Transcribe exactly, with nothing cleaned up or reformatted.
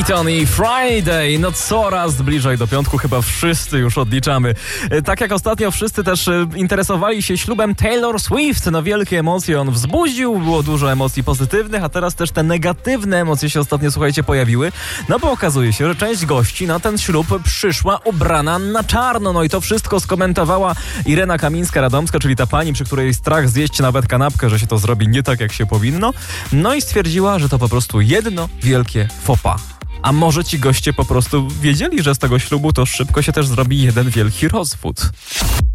Clayton i Friday, no coraz bliżej do piątku, chyba wszyscy już odliczamy. Tak jak ostatnio wszyscy też interesowali się ślubem Taylor Swift, no wielkie emocje on wzbudził, było dużo emocji pozytywnych, a teraz też te negatywne emocje się ostatnio, słuchajcie, pojawiły, no bo okazuje się, że część gości na ten ślub przyszła ubrana na czarno, no i to wszystko skomentowała Irena Kamińska-Radomska, czyli ta pani, przy której strach zjeść nawet kanapkę, że się to zrobi nie tak, jak się powinno, no i stwierdziła, że to po prostu jedno wielkie faux pas. A może ci goście po prostu wiedzieli, że z tego ślubu to szybko się też zrobi jeden wielki rozwód.